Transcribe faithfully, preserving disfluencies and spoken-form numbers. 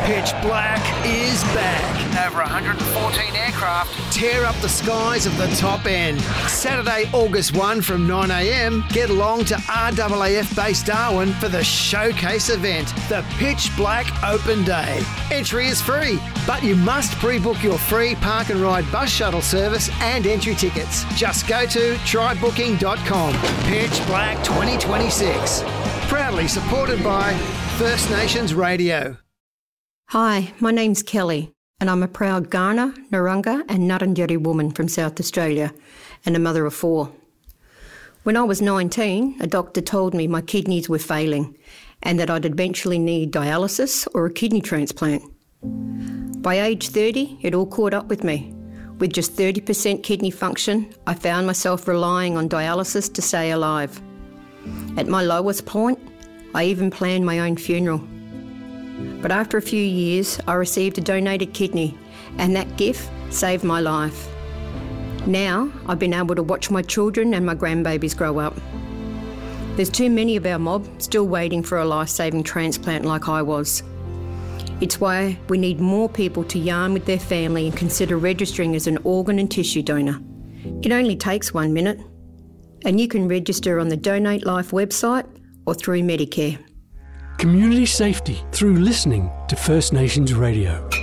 Pitch Black is back. Over one hundred fourteen aircraft. Tear up the skies of the top end. Saturday, August first from nine a m, get along to R A A F Base Darwin for the showcase event, the Pitch Black Open Day. Entry is free, but you must pre-book your free park and ride bus shuttle service and entry tickets. Just go to try booking dot com. Pitch Black twenty twenty-six. Proudly supported by First Nations Radio. Hi, my name's Kelly, and I'm a proud Kaurna, Narungga and Ngarrindjeri woman from South Australia and a mother of four. When I was nineteen, a doctor told me my kidneys were failing and that I'd eventually need dialysis or a kidney transplant. By age thirty, it all caught up with me. With just thirty percent kidney function, I found myself relying on dialysis to stay alive. At my lowest point, I even planned my own funeral. But after a few years, I received a donated kidney, and that gift saved my life. Now, I've been able to watch my children and my grandbabies grow up. There's too many of our mob still waiting for a life-saving transplant like I was. It's why we need more people to yarn with their family and consider registering as an organ and tissue donor. It only takes one minute, and you can register on the Donate Life website or through Medicare. Community safety through listening to First Nations Radio.